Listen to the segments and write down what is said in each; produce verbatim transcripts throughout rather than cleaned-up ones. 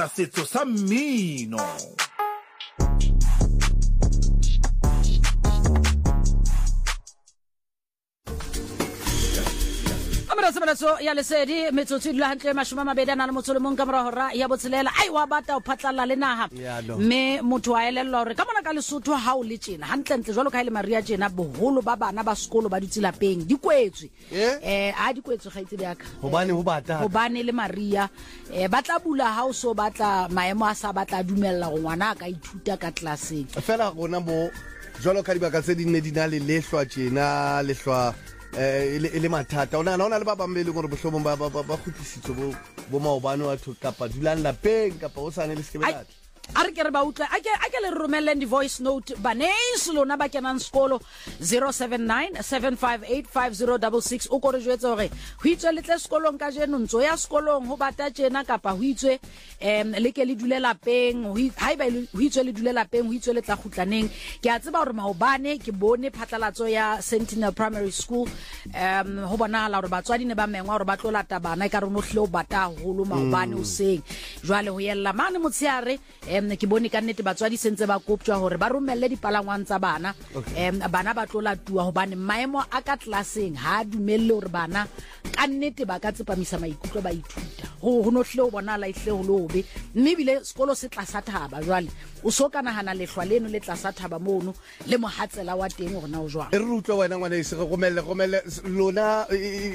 setso sa mmino. Sebeletso ya lesedi metsotso dilo hantle mashome a mabedi a na le motso le mong ka mora hora ya botshelela ai wa bata o phatlalla le naha me motho wa elellwa hore ka mona ka Lesotho ha o le tjena hantle ntle jwalo ka ile Maria tjena boholo ba bana ba sekolo ba dutse lapeng di kwetswe eh a di kwetswe ga itse yaka hobane ho bata hobane le Maria eh ba tla bula ha o so batla maemo a sa batla dumella go ngwana ka ithuta ka klaseng fela gona mo jwalo ka dibaka tse di ne di na le lehlwa tjena lehlwa eh ile mathata ona ona le ba bambele gore bohlomong ba ba ba khutlisitswe bo bo maobane wa tho kapa dulang lapeng kapa o sane le sekebelata a re ke re ba utlwa a ke a ke le romelle di voice note banes lona ba kenang sekolo zero seven nine seven five eight five zero six six o gore jwetse hore ho itswe le tle sekolong ka jeno ntso ya sekolong ho bata tjena kapa ho itswe em le ke le dule lapeng ha iba ho itswe le dule lapeng ho itswe le tla khutlaneng ke a tseba hore maobane ke bone phatlalatso ya Sentinel Primary School em ho bonala hore batswadi ne ba mengwa hore ba tlo lata bana ka re no hle o bata holo maobane o seng jwale ho yella mane motshiare em ke bone ka nnete batswadi sentse ba koptjwa hore ba romelle dipalangwang tsa bana em bana ba tlola tuwa hobane maemo a ka klaseng ha dumelle hore bana ka nnete ba ka tsepamisa maikutlo ba ithuta ho no hle o bona la ihle ho lobe mme bile sekolo se tla sathaba jwale o so kana hana lehlwa leno le tla sathaba mono le mohatsela wa teng hore na o jwang e re utlwa wena ngwana e se re romelle romelle lona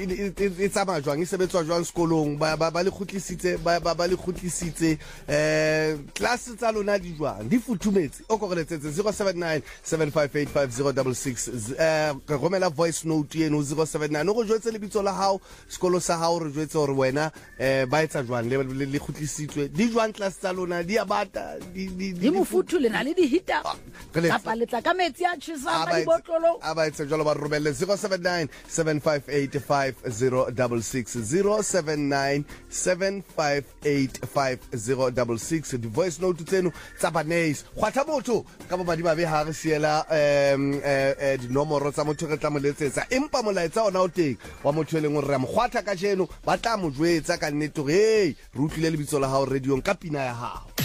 e tsama jwang e sebetswa jwang sekolong ba ba le khutlisitse ba ba le khutlisitse eh class tsa lona di jwang di futhumetse o go reletsetse zero seven nine seven five eight five zero six six eh romela voice note eno zero seven nine o go jwetse le bitso la hao sekolo sa hao re jwetse hore wena eh ba etsa jwang le le khutlisitswe di jwang class tsa lona di abata di di mofuthu le na le di hita kapa le tla ka metsi a tshisa ka dibotlolo aba etsa jalo ba romelle zero seven nine seven five eight five zero six six zero seven nine seven five eight five zero six six di voice note tseno tsa banes khwatha motho ka ba madi ba be ha re siela em eh di nomoro tsa motho re tla mo letsetsa empa molaetsa ona o teng wa motho le ngwe re mo khwatha ka jeno ba tla mo jwetsa ka nnete hey re utlile le bitso la hao radio ka pina ya hao